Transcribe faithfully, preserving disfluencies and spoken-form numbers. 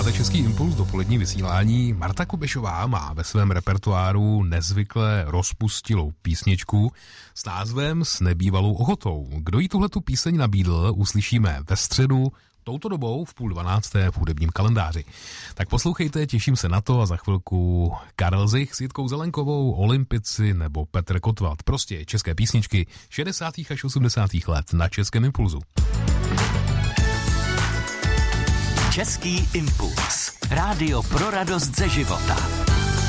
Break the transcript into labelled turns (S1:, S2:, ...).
S1: Posloucháte Český impuls, dopolední vysílání. Marta Kubešová má ve svém repertoáru nezvykle rozpustilou písničku s názvem S nebývalou ochotou. Kdo jí tuhletu píseň nabídl, uslyšíme ve středu touto dobou v půl dvanácté v hudebním kalendáři. Tak poslouchejte, těším se na to a za chvilku Karel Zich s Jitkou Zelenkovou, Olympici nebo Petr Kotwald. Prostě české písničky šedesátých až osmdesátých let na Českém impulzu.
S2: Český impuls. Rádio pro radost ze života.